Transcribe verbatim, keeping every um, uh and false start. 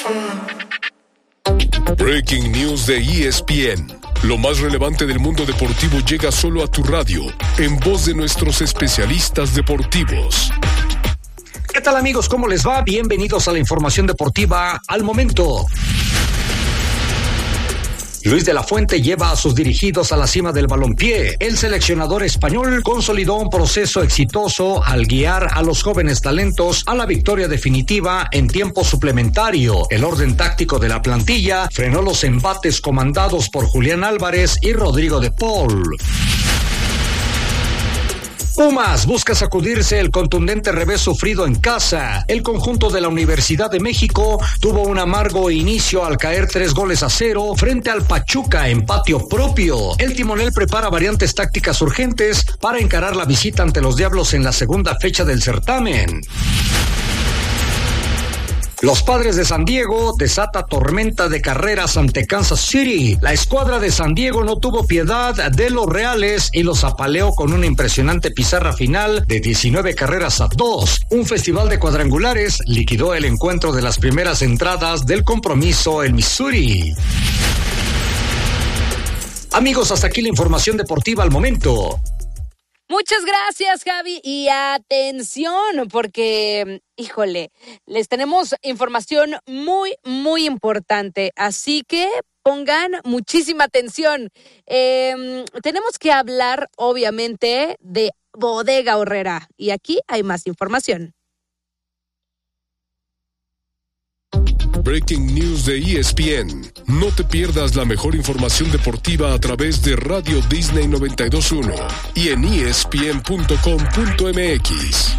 Breaking News de E S P N. Lo más relevante del mundo deportivo llega solo a tu radio, en voz de nuestros especialistas deportivos. ¿Qué tal, amigos? ¿Cómo les va? Bienvenidos a la información deportiva al momento. Luis de la Fuente lleva a sus dirigidos a la cima del balompié. El seleccionador español consolidó un proceso exitoso al guiar a los jóvenes talentos a la victoria definitiva en tiempo suplementario. El orden táctico de la plantilla frenó los embates comandados por Julián Álvarez y Rodrigo de Paul. Pumas busca sacudirse el contundente revés sufrido en casa. El conjunto de la Universidad de México tuvo un amargo inicio al caer tres goles a cero frente al Pachuca en patio propio. El timonel prepara variantes tácticas urgentes para encarar la visita ante los Diablos en la segunda fecha del certamen. Los Padres de San Diego desata tormenta de carreras ante Kansas City. La escuadra de San Diego no tuvo piedad de los Reales y los apaleó con una impresionante pizarra final de diecinueve carreras a dos. Un festival de cuadrangulares liquidó el encuentro de las primeras entradas del compromiso en Missouri. Amigos, hasta aquí la información deportiva al momento. Muchas gracias, Javi, y atención, porque, híjole, les tenemos información muy, muy importante, así que pongan muchísima atención. Eh, tenemos que hablar, obviamente, de Bodega Aurrerá, y aquí hay más información. Breaking News de E S P N. No te pierdas la mejor información deportiva a través de Radio Disney noventa y dos punto uno y en E S P N punto com punto M X.